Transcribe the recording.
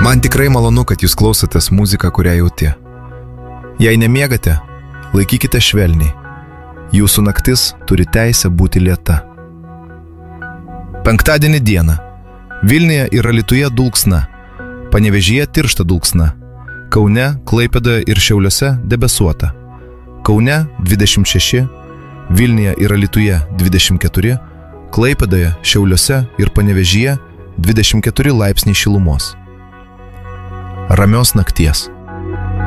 Man tikrai malonu, kad jūs klausotės muziką, kurią jauti. Jei nemiegate, laikykite švelniai. Jūsų naktis turi teisę būti lėta. Penktadienį dieną. Vilniuje ir Alytuje dulksna. Panevėžyje tiršta dulksna. Kaune, Klaipėdoje ir Šiauliuose debesuota. Kaune 26, Vilniuje ir Alytuje 24, Klaipėdoje, Šiauliuose ir Panevėžyje 24 laipsniai šilumos. Ramios nakties.